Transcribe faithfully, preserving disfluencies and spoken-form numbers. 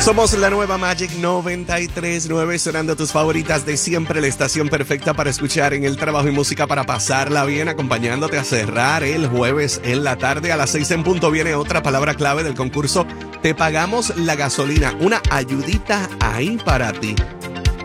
Somos la nueva Magic noventa y tres punto nueve, sonando tus favoritas de siempre, la estación perfecta para escuchar en el trabajo y música para pasarla bien, acompañándote a cerrar el jueves en la tarde. A las seis en punto viene otra palabra clave del concurso Te Pagamos la Gasolina, una ayudita ahí para ti.